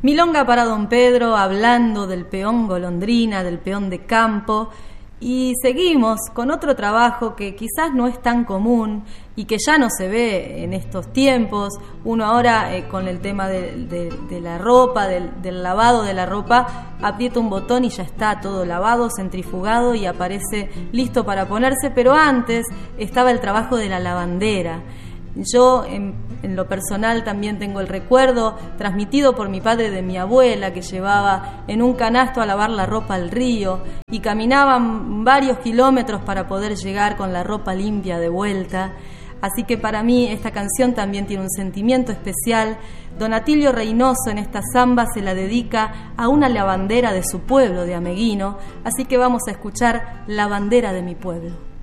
Milonga para Don Pedro, hablando del peón golondrina, del peón de campo. Y seguimos con otro trabajo que quizás no es tan común y que ya no se ve en estos tiempos. Uno ahora con el tema de la ropa, del lavado de la ropa, aprieta un botón y ya está todo lavado, centrifugado y aparece listo para ponerse. Pero antes estaba el trabajo de la lavandera. Yo en lo personal también tengo el recuerdo transmitido por mi padre de mi abuela, que llevaba en un canasto a lavar la ropa al río y caminaban varios kilómetros para poder llegar con la ropa limpia de vuelta. Así que para mí esta canción también tiene un sentimiento especial. Don Atilio Reynoso en esta samba se la dedica a una lavandera de su pueblo, de Ameguino. Así que vamos a escuchar La bandera de mi pueblo.